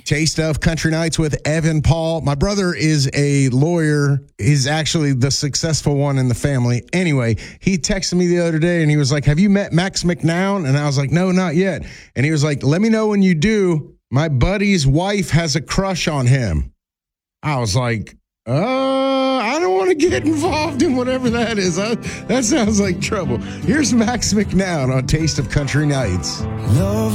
Taste of Country Nights with Evan Paul. My brother is a lawyer. He's actually the successful one in the family. Anyway, he texted me the other day and he was like, have you met Max McNown? And I was like, no, not yet. And he was like, let me know when you do. My buddy's wife has a crush on him. I was like, I don't want to get involved in whatever that is. That sounds like trouble. Here's Max McNown on Taste of Country Nights. Love